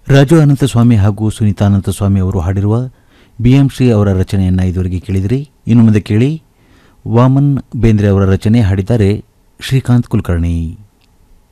ರಾಜು ಅನಂತಸ್ವಾಮಿ ಹಾಗೂ ಸುನೀತಾ ಅನಂತಸ್ವಾಮಿ ಅವರು ಹಾಡಿರುವ BM ಶ್ರೀ ಅವರ ರಚನೆಯನ್ನು ಇದುವರೆಗೆ ಕೇಳಿದಿರಿ. ಇನ್ನು ಮುಂದೆ ಕೇಳಿ ವಾಮನ್ ಬೇಂದ್ರೆ ಅವರ ರಚನೆ, ಹಾಡಿದ್ದಾರೆ ಶ್ರೀಕಾಂತ್ ಕುಲಕರ್ಣಿ.